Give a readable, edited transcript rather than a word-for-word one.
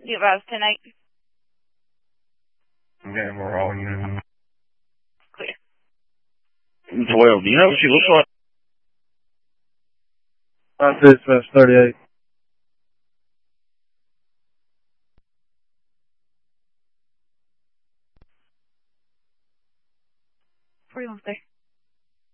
You advise 10-8. Okay, we're all units. Clear. 12. Do you know what she looks like? Dispatch 38. 41 there.